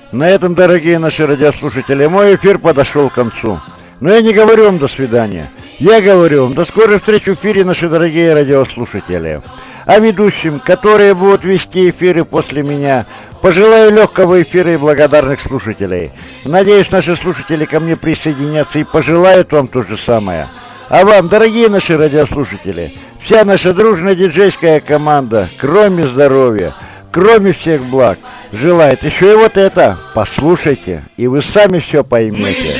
На этом, дорогие наши радиослушатели, мой эфир подошел к концу. Но я не говорю вам до свидания. Я говорю вам до скорой встречи в эфире, наши дорогие радиослушатели. А ведущим, которые будут вести эфиры после меня, пожелаю легкого эфира и благодарных слушателей. Надеюсь, наши слушатели ко мне присоединятся и пожелают вам то же самое. А вам, дорогие наши радиослушатели, вся наша дружная диджейская команда, кроме здоровья, кроме всех благ, желает еще и вот это. Послушайте, и вы сами все поймете.